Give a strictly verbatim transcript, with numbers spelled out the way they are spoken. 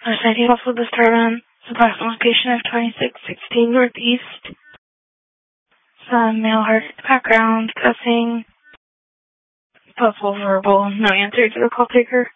First I D off with the start on approximate location of twenty-six sixteen Northeast. Some male heart background, cussing, possible verbal, no answer to the call taker.